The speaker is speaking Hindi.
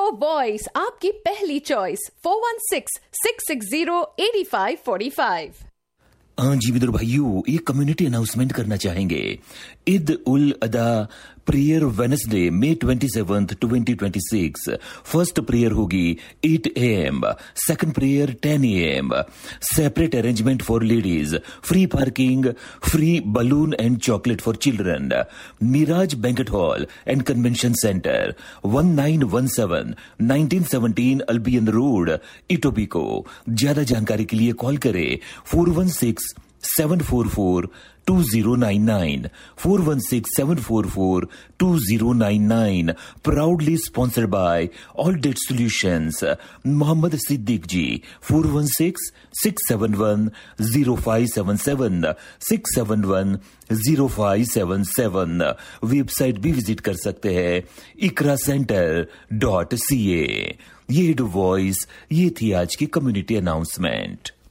वॉइस आपकी पहली चॉइस 4166608545। जी मित्र भाइयों, एक कम्युनिटी अनाउंसमेंट करना चाहेंगे। ईद उल अदा prayer Wednesday May 27, 2026। First prayer होगी 8 AM, second prayer 10 AM। Separate arrangement for ladies, free parking, free balloon and chocolate for children. Miraj banquet hall and convention centre, 1917 1917 Albion road, Etobicoke. ज्यादा जानकारी के लिए कॉल करें 416-744-2099 416-744-2099। Proudly sponsored by All Date Solutions, Mohammad Siddique ji. 416-671-0577 671-0577। Website भी विजिट कर सकते हैं ikracenter.ca। ये वॉइस, ये थी आज की कम्युनिटी अनाउंसमेंट।